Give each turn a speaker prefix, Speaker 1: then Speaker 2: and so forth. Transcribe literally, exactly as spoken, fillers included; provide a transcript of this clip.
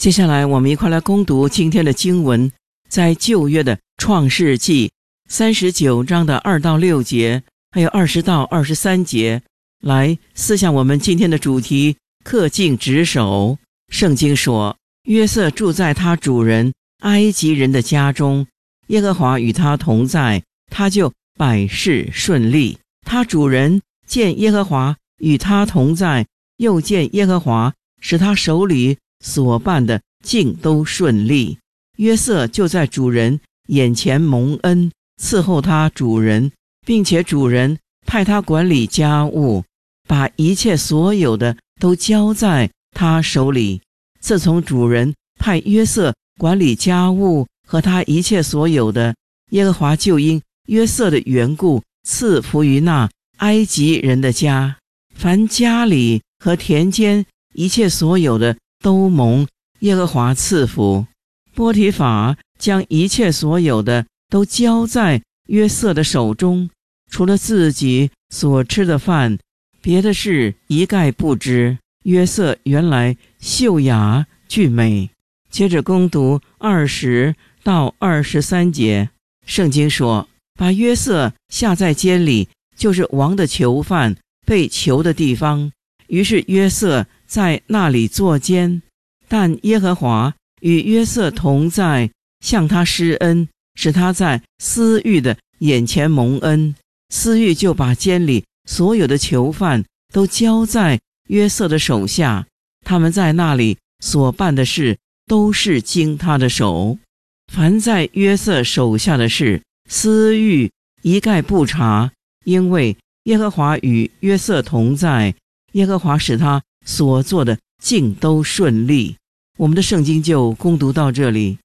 Speaker 1: 接下来我们一块来攻读今天的经文，在旧约的创世纪三十九章的二到六节，还有二十到二十三节，来思想我们今天的主题，恪尽职守。圣经说，约瑟住在他主人埃及人的家中，耶和华与他同在，他就百事顺利。他主人见耶和华与他同在，又见耶和华使他手里所办的尽都顺利。约瑟就在主人眼前蒙恩，伺候他主人，并且主人派他管理家务，把一切所有的都交在他手里。自从主人派约瑟管理家务和他一切所有的，耶和华就因约瑟的缘故赐福于那埃及人的家，凡家里和田间一切所有的都蒙耶和华赐福。波提法将一切所有的都交在约瑟的手中，除了自己所吃的饭，别的事一概不知。约瑟原来秀雅俊美。接着攻读二十到二十三节，圣经说，把约瑟下在监里，就是王的囚犯被囚的地方。于是约瑟在那里坐监，但耶和华与约瑟同在，向他施恩，使他在司狱的眼前蒙恩。司狱就把监里所有的囚犯都交在约瑟的手下，他们在那里所办的事都是经他的手。凡在约瑟手下的事，司狱一概不查，因为耶和华与约瑟同在，耶和华使他所做的尽都顺利。我们的圣经就攻读到这里。